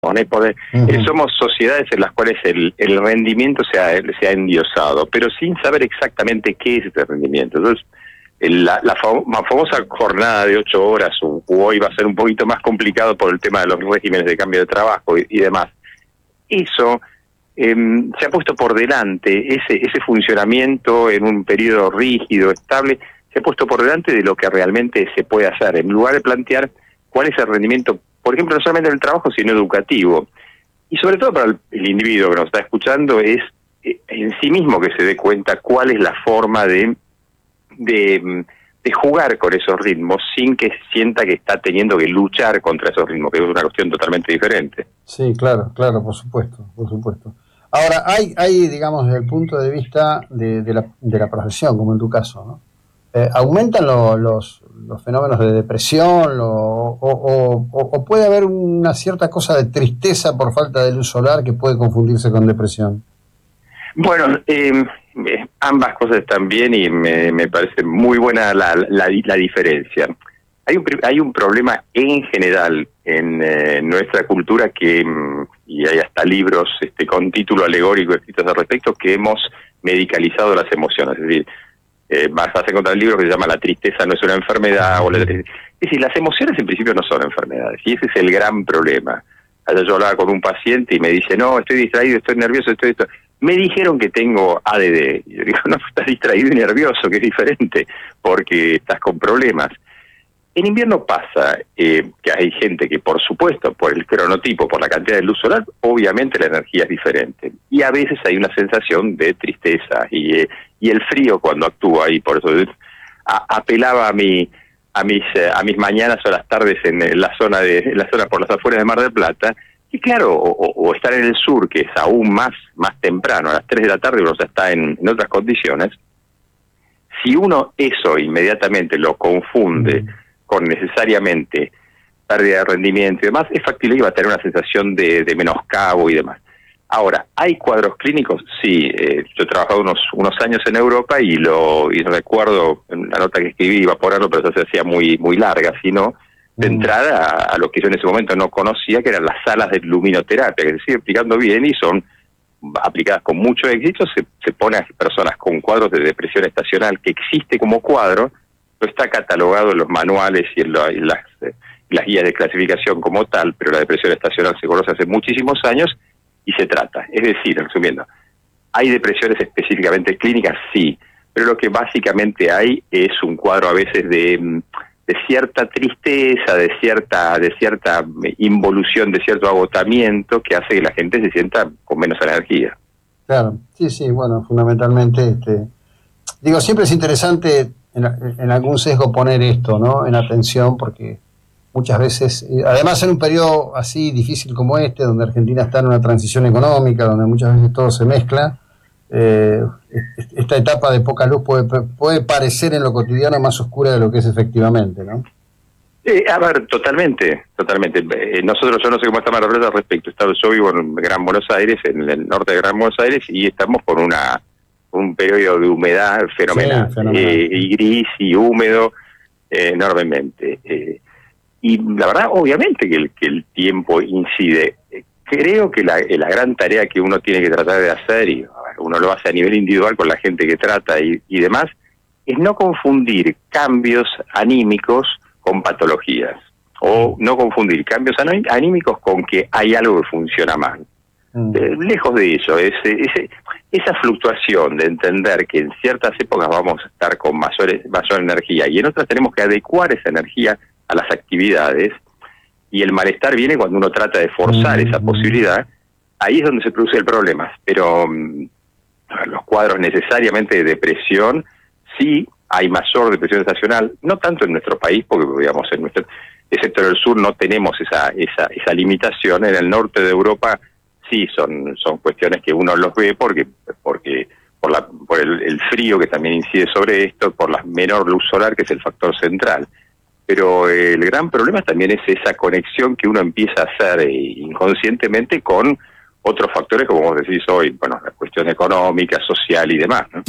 Somos sociedades en las cuales el rendimiento se ha endiosado, pero sin saber exactamente qué es ese rendimiento. Entonces, la famosa jornada de 8 horas, o hoy va a ser un poquito más complicado por el tema de los regímenes de cambio de trabajo y demás. Eso se ha puesto por delante, ese funcionamiento en un periodo rígido, estable, se ha puesto por delante de lo que realmente se puede hacer, en lugar de plantear cuál es el rendimiento, por ejemplo, no solamente del trabajo, sino educativo. Y sobre todo para el individuo que nos está escuchando, es en sí mismo que se dé cuenta cuál es la forma de jugar con esos ritmos sin que sienta que está teniendo que luchar contra esos ritmos, que es una cuestión totalmente diferente. Sí, claro, por supuesto. Ahora, hay digamos, desde el punto de vista de la profesión, como en tu caso, ¿no? ¿Aumentan los fenómenos de depresión o puede haber una cierta cosa de tristeza por falta de luz solar que puede confundirse con depresión? Bueno, ambas cosas están bien y me parece muy buena la diferencia. Hay un problema en general en nuestra cultura y hay hasta libros con título alegórico escritos al respecto, que hemos medicalizado las emociones. Es decir, vas a encontrar el libro que se llama La tristeza no es una enfermedad. Es decir, las emociones en principio no son enfermedades, y ese es el gran problema. Ayer yo hablaba con un paciente y me dice, no, estoy distraído, estoy nervioso, me dijeron que tengo ADD. Y yo digo, no, estás distraído y nervioso, que es diferente, porque estás con problemas. En invierno pasa que hay gente que, por supuesto, por el cronotipo, por la cantidad de luz solar, obviamente la energía es diferente. Y a veces hay una sensación de tristeza y el frío cuando actúa, y por eso apelaba a mis mañanas o las tardes en la zona por las afueras de Mar del Plata. Y claro, o estar en el sur, que es aún más temprano, a las 3 de la tarde uno ya está en otras condiciones. Si uno eso inmediatamente lo confunde con necesariamente pérdida de rendimiento y demás, es factible que va a tener una sensación de menoscabo y demás. Ahora, ¿hay cuadros clínicos? Sí, yo he trabajado unos años en Europa y recuerdo en una nota que escribí, iba por algo, pero eso se hacía muy larga, sino de entrada a lo que yo en ese momento no conocía, que eran las salas de luminoterapia, que se sigue aplicando bien y son aplicadas con mucho éxito. Se pone a personas con cuadros de depresión estacional, que existe como cuadro, no está catalogado en los manuales y en las guías de clasificación como tal, pero la depresión estacional se conoce hace muchísimos años y se trata. Es decir, resumiendo, ¿hay depresiones específicamente clínicas? Sí, pero lo que básicamente hay es un cuadro a veces de cierta tristeza, de cierta involución, de cierto agotamiento que hace que la gente se sienta con menos energía. Claro, sí, bueno, fundamentalmente, siempre es interesante en algún sesgo poner esto, ¿no?, en atención, porque muchas veces, además en un periodo así difícil como este, donde Argentina está en una transición económica, donde muchas veces todo se mezcla, esta etapa de poca luz puede parecer en lo cotidiano más oscura de lo que es efectivamente, ¿no? A ver, totalmente. Yo no sé cómo está Mar del Plata al respecto. Yo vivo en Gran Buenos Aires, en el norte de Gran Buenos Aires, y estamos con un periodo de humedad fenomenal, y gris y húmedo enormemente. Y la verdad, obviamente que el tiempo incide. Creo que la gran tarea que uno tiene que tratar de hacer, y uno lo hace a nivel individual con la gente que trata y demás, es no confundir cambios anímicos con patologías, o no confundir cambios anímicos con que hay algo que funciona mal. Lejos de eso, esa fluctuación de entender que en ciertas épocas vamos a estar con mayor energía y en otras tenemos que adecuar esa energía a las actividades, y el malestar viene cuando uno trata de forzar esa posibilidad. Ahí es donde se produce el problema. Pero los cuadros necesariamente de depresión, sí hay mayor depresión estacional, no tanto en nuestro país, porque digamos excepto en el sur no tenemos esa limitación. En el norte de Europa sí son cuestiones que uno los ve porque por el frío que también incide sobre esto, por la menor luz solar, que es el factor central. Pero el gran problema también es esa conexión que uno empieza a hacer inconscientemente con otros factores, como vos decís hoy, la cuestión económica, social y demás, ¿no?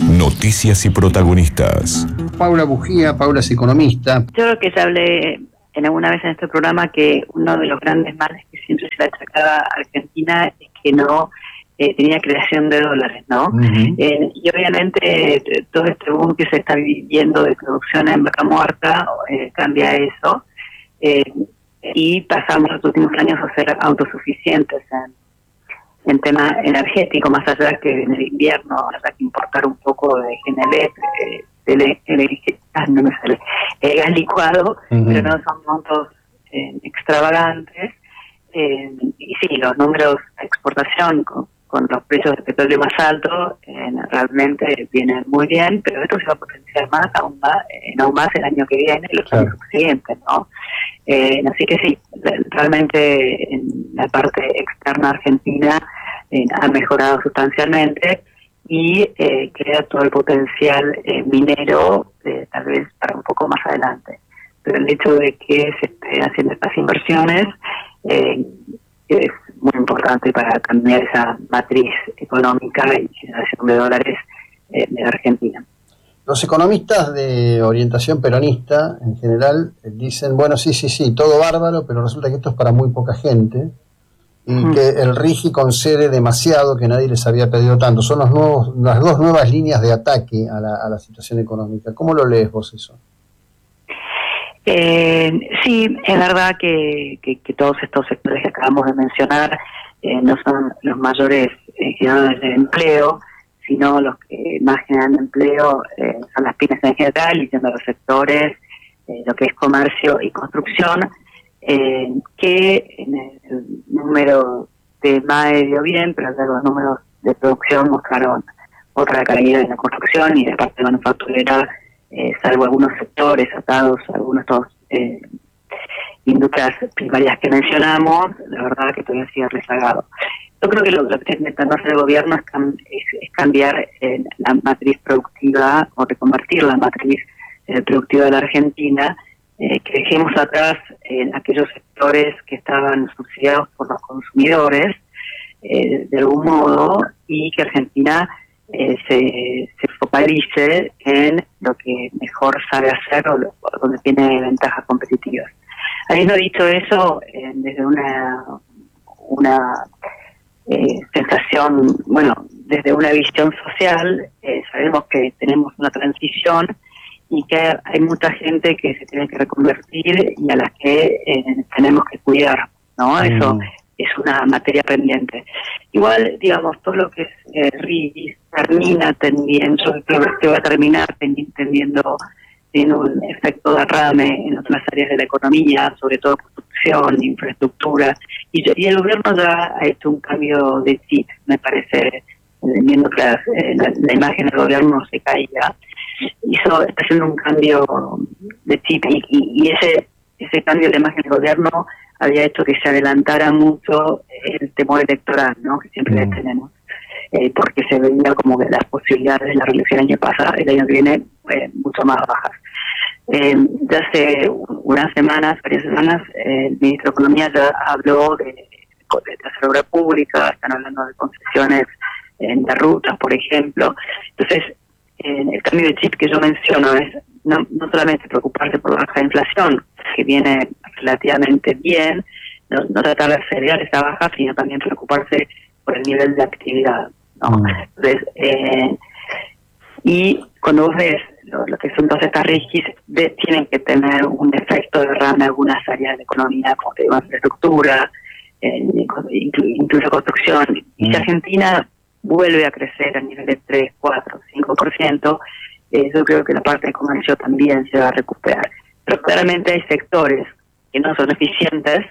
Noticias y protagonistas. Paula Bujía, Paula es economista. Yo creo que se hable alguna vez en este programa que uno de los grandes males que siempre se le achacaba a Argentina es que no tenía creación de dólares, ¿no? Uh-huh. Y obviamente todo este boom que se está viviendo de producción en Vaca Muerta cambia eso, y pasamos los últimos años a ser autosuficientes en tema energético, más allá que en el invierno haya que importar un poco de GNL, no me sale, gas licuado, uh-huh, pero no son montos extravagantes, y sí, los números de exportación con los precios de petróleo más altos realmente vienen muy bien, pero esto se va a potenciar aún más el año que viene y los años siguientes, ¿no? Así que sí, realmente en la parte externa argentina ha mejorado sustancialmente y queda todo el potencial minero tal vez para un poco más adelante. Pero el hecho de que se estén haciendo estas inversiones es muy importante para cambiar esa matriz económica y generación de dólares de Argentina. Los economistas de orientación peronista, en general, dicen, bueno, sí, todo bárbaro, pero resulta que esto es para muy poca gente y que el RIGI concede demasiado, que nadie les había pedido tanto. Son las dos nuevas líneas de ataque a la situación económica. ¿Cómo lo lees vos eso? Sí, es verdad que todos estos sectores que acabamos de mencionar no son los mayores generadores de empleo, sino los que más generan empleo son las pymes en general, y siendo los sectores, lo que es comercio y construcción, que en el número de MAE dio bien, pero los números de producción mostraron otra caída en la construcción y de parte manufacturera, salvo algunos sectores atados a algunos de estos industrias primarias que mencionamos, la verdad que todavía sigue rezagado. Yo creo que lo que está intentando hacer el gobierno es cambiar la matriz productiva o reconvertir la matriz productiva de la Argentina, que dejemos atrás aquellos sectores que estaban subsidiados por los consumidores, de algún modo, y que Argentina se focalice en lo que mejor sabe hacer o donde tiene ventajas competitivas. Habiendo dicho eso, desde una sensación, desde una visión social, sabemos que tenemos una transición y que hay mucha gente que se tiene que reconvertir y a las que tenemos que cuidar, ¿no? Eso es una materia pendiente. Igual, digamos, todo lo que es RIGI termina tendiendo, yo creo que va a terminar tendiendo tiene un efecto derrame en otras áreas de la economía, sobre todo construcción, infraestructura, y el gobierno ya ha hecho un cambio de chip, me parece, viendo que la imagen del gobierno se caiga, está haciendo un cambio de chip, y ese cambio de imagen del gobierno había hecho que se adelantara mucho el temor electoral, ¿no?, que siempre tenemos. Porque se veía como que las posibilidades de la reelección el año que viene, mucho más bajas. Ya hace varias semanas, el ministro de Economía ya habló de hacer obra pública, están hablando de concesiones de rutas, por ejemplo. Entonces, el cambio de chip que yo menciono es no solamente preocuparse por la baja inflación, que viene relativamente bien, no tratar de acelerar esa baja, sino también preocuparse por el nivel de actividad, ¿no? Entonces, y cuando vos ves lo que son todas estas RIGIs, tienen que tener un efecto de derrame en algunas áreas de la economía, como te digo, infraestructura, incluso construcción. Y si Argentina vuelve a crecer a nivel de 3, 4, 5%, yo creo que la parte de comercio también se va a recuperar. Pero claramente hay sectores que no son eficientes,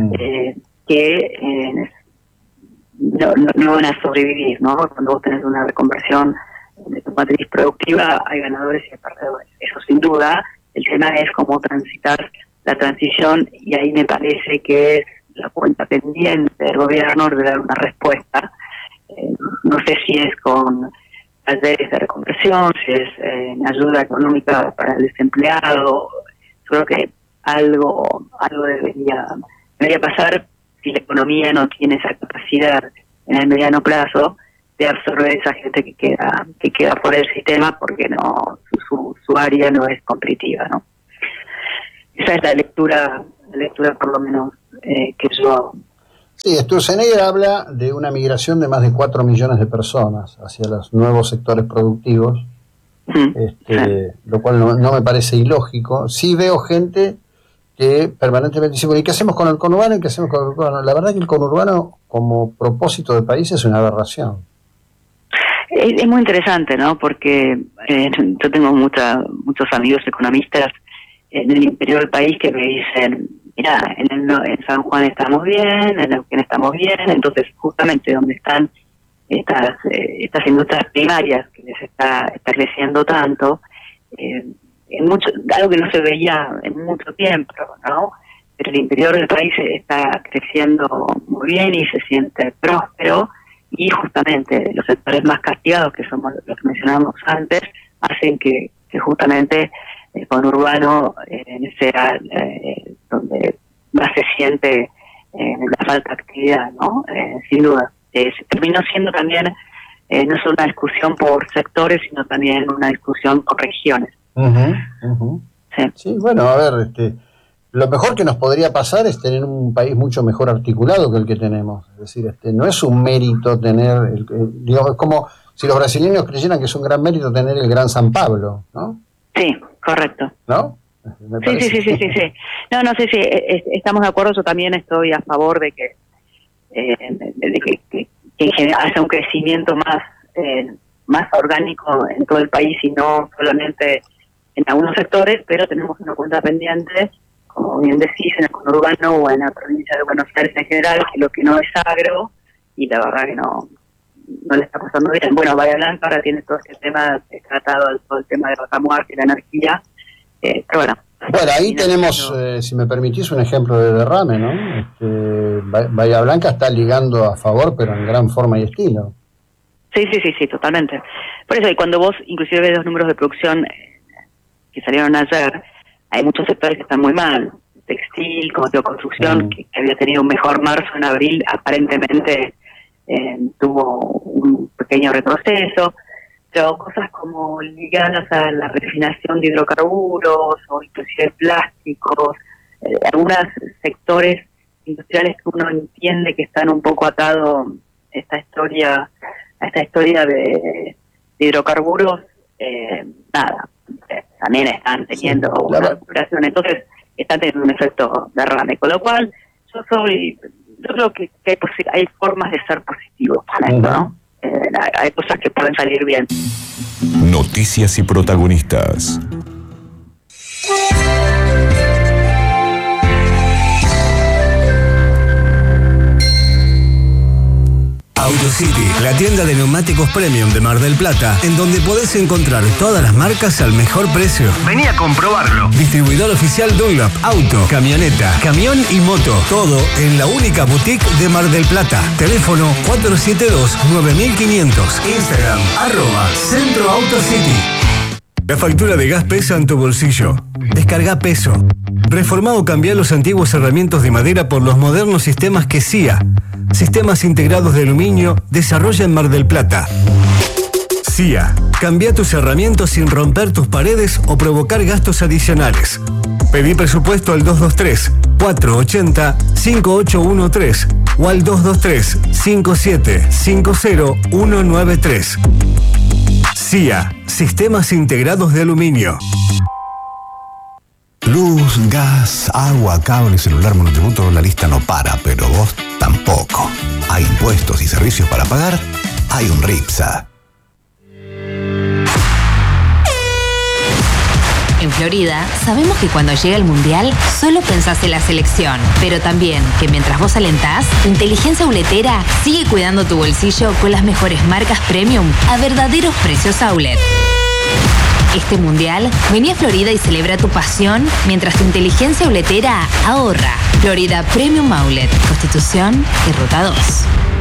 que no van a sobrevivir, ¿no? Cuando vos tenés una reconversión de tu matriz productiva, hay ganadores y hay perdedores. Eso sin duda. El tema es cómo transitar la transición, y ahí me parece que es la cuenta pendiente del gobierno de dar una respuesta. No sé si es con talleres de reconversión, si es ayuda económica para el desempleado. Creo que algo debería pasar si la economía no tiene esa capacidad en el mediano plazo de absorber esa gente que queda por el sistema, porque no su área no es competitiva, ¿no? Esa es la lectura por lo menos que yo hago. Sí, Sturzenegger habla de una migración de más de 4 millones de personas hacia los nuevos sectores productivos, lo cual no me parece ilógico. Sí veo gente que permanentemente dice, ¿y qué hacemos con el conurbano? ¿Y qué hacemos con el conurbano? La verdad es que el conurbano como propósito de país es una aberración. Es muy interesante, ¿no? Porque yo tengo muchos amigos economistas en el interior del país que me dicen, mira, en San Juan estamos bien, en Neuquén estamos bien, entonces justamente donde están estas industrias primarias que les está creciendo tanto, algo que no se veía en mucho tiempo, ¿no? Pero el interior del país está creciendo muy bien y se siente próspero, y justamente los sectores más castigados, que somos los que mencionábamos antes, hacen que justamente el conurbano sea donde más se siente la falta de actividad, ¿no? Sin duda. Terminó siendo también no solo una discusión por sectores, sino también una discusión por regiones. Sí, bueno, a ver, lo mejor que nos podría pasar es tener un país mucho mejor articulado que el que tenemos. Es decir, no es un mérito tener, digamos, es como si los brasileños creyeran que es un gran mérito tener el Gran San Pablo, ¿no? Sí, correcto. ¿No? Sí. No, sí, estamos de acuerdo. Yo también estoy a favor de que en general haya un crecimiento más orgánico en todo el país y no solamente en algunos sectores, pero tenemos una cuenta pendiente, como bien decís, en el conurbano o en la provincia de Buenos Aires en general, que lo que no es agro, y la verdad que no le está pasando bien. Bueno, Bahía Blanca ahora tiene todo este tema tratado, todo el tema de Vaca Muerta y la energía, pero bueno. Bueno, ahí tenemos, si me permitís, un ejemplo de derrame, ¿no? Bahía Blanca está ligando a favor, pero en gran forma y estilo. Sí, totalmente. Por eso, y cuando vos inclusive ves los números de producción que salieron ayer, hay muchos sectores que están muy mal. Textil, como digo, construcción, que había tenido un mejor marzo, en abril aparentemente tuvo un pequeño retroceso, pero cosas como ligadas a la refinación de hidrocarburos o inclusive plásticos, algunos sectores industriales que uno entiende que están un poco atados a esta historia de hidrocarburos, también están teniendo una recuperación, entonces están teniendo un efecto derrame, con lo cual yo creo que hay formas de ser positivos para esto, ¿no? Hay cosas que pueden salir bien. Noticias y protagonistas. AutoCity, la tienda de neumáticos premium de Mar del Plata, en donde podés encontrar todas las marcas al mejor precio. Vení a comprobarlo. Distribuidor oficial Dunlop, auto, camioneta, camión y moto. Todo en la única boutique de Mar del Plata. Teléfono 472-9500. Instagram, @CentroAutoCity. La factura de gas pesa en tu bolsillo. Descarga Peso. Reformá o cambiá los antiguos herramientas de madera por los modernos sistemas que CIA, Sistemas Integrados de Aluminio, desarrolla en Mar del Plata. CIA, cambia tus herramientas sin romper tus paredes o provocar gastos adicionales. Pedí presupuesto al 223-480-5813 o al 223-5750-193. CIA, Sistemas Integrados de Aluminio. Luz, gas, agua, cable, celular, monotributo, la lista no para, pero vos tampoco. Hay impuestos y servicios para pagar, hay un RIPSA. En Florida, sabemos que cuando llega el Mundial, solo pensás en la selección. Pero también que mientras vos alentás, tu inteligencia outletera sigue cuidando tu bolsillo con las mejores marcas premium a verdaderos precios outlet. Este Mundial, vení a Florida y celebra tu pasión mientras tu inteligencia outletera ahorra. Florida Premium Outlet, Constitución y Ruta 2.